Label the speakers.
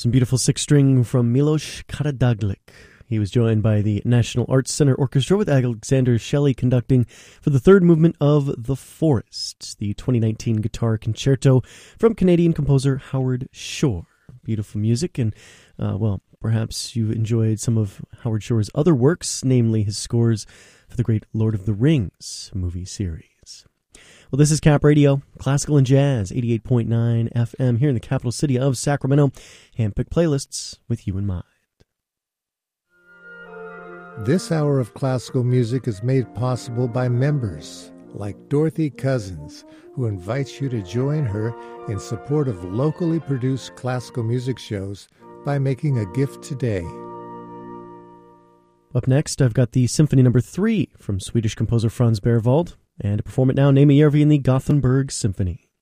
Speaker 1: Some beautiful six-string from Milos Karadzic. He was joined by the National Arts Center Orchestra with Alexander Shelley conducting for the third movement of The Forest, the 2019 guitar concerto from Canadian composer Howard Shore. Beautiful music, and, perhaps you enjoyed some of Howard Shore's other works, namely his scores for the great Lord of the Rings movie series. Well, this is Cap Radio, classical and jazz, 88.9 FM here in the capital city of Sacramento. Handpicked playlists with you in mind.
Speaker 2: This hour of classical music is made possible by members like Dorothy Cousins, who invites you to join her in support of locally produced classical music shows by making a gift today.
Speaker 1: Up next, I've got the Symphony No. 3 from Swedish composer Franz Berwald, and to perform it now, Némi Järvi in the Gothenburg Symphony.